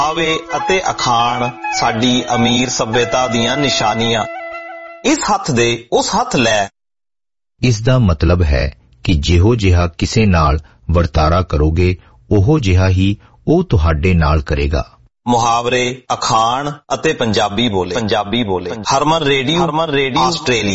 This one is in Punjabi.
ਆਵੇ ਅਤੇ ਅਖਾਣ ਸਾਡੀ ਅਮੀਰ ਸੱਭਿਅਤਾ ਦੀਆਂ ਨਿਸ਼ਾਨੀਆਂ। ਇਸ ਹੱਥ ਦੇ ਉਸ ਹੱਥ ਲੈ। ਇਸ ਦਾ ਮਤਲਬ ਹੈ ਕਿ ਜਿਹੋ ਜਿਹਾ ਕਿਸੇ ਨਾਲ ਵਰਤਾਰਾ ਕਰੋਗੇ ਉਹੋ ਜਿਹਾ ਹੀ ਉਹ ਤੁਹਾਡੇ ਨਾਲ ਕਰੇਗਾ। ਮੁਹਾਵਰੇ, ਅਖਾਣ ਅਤੇ ਪੰਜਾਬੀ ਬੋਲੇ। ਹਰਮਨ ਰੇਡੀਓ ਆਸਟ੍ਰੇਲੀਆ।